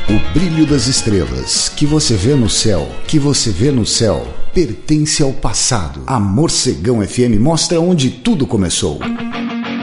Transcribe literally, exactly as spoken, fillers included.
O brilho das estrelas que você vê no céu, que você vê no céu, pertence ao passado. A Morcegão F M mostra onde tudo começou.